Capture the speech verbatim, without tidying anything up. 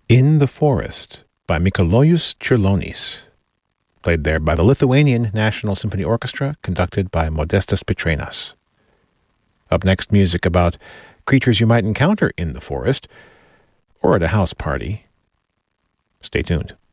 In the Forest by Mikalojus Čiurlionis, played there by the Lithuanian National Symphony Orchestra, conducted by Modestas Pitrenas. Up next, music about creatures you might encounter in the forest or at a house party. Stay tuned.